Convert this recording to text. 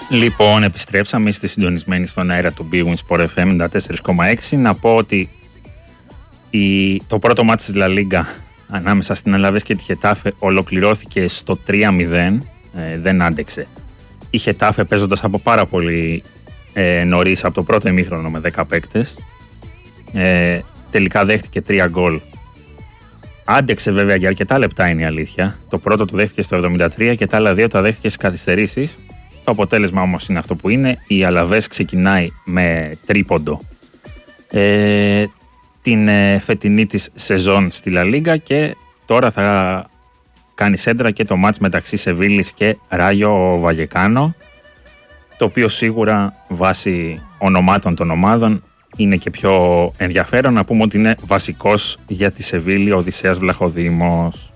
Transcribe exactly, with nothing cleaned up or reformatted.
Λοιπόν, επιστρέψαμε, είστε συντονισμένοι στον αέρα του Big Win Sport εφ εμ ενενήντα τέσσερα κόμμα έξι. Να πω ότι η, το πρώτο μάτι της La Liga ανάμεσα στην Αλαβές και τη Χετάφε ολοκληρώθηκε στο τρία μηδέν, ε, δεν άντεξε. Η Χετάφε παίζοντας από πάρα πολύ ε, νωρίς, από το πρώτο ημίχρονο με δέκα παίκτες, ε, τελικά δέχτηκε τρία γκολ. Άντεξε βέβαια για αρκετά λεπτά, είναι η αλήθεια. Το πρώτο το δέχτηκε στο εβδομήντα τρία και τα άλλα δύο τα δέχτηκε στις καθυστερήσεις. Το αποτέλεσμα όμως είναι αυτό που είναι. Η Αλαβές ξεκινάει με τρίποντο ε, την ε, φετινή της σεζόν στη La Liga και τώρα θα κάνει σέντρα και το μάτς μεταξύ Σεβίλης και Ράγιο Βαγεκάνο, το οποίο σίγουρα βάσει ονομάτων των ομάδων είναι και πιο ενδιαφέρον. Να πούμε ότι είναι βασικός για τη Σεβίλη ο Οδυσσέας Βλαχοδήμος.